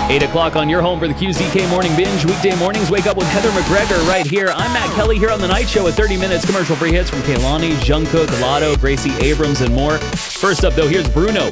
8 o'clock on your home for the QZK Morning Binge. Weekday mornings, wake up with Heather McGregor right here. I'm Matt Kelly here on The Night Show with 30 minutes commercial-free hits from Kehlani, Jungkook, Lotto, Gracie Abrams, and more. First up, though, here's Bruno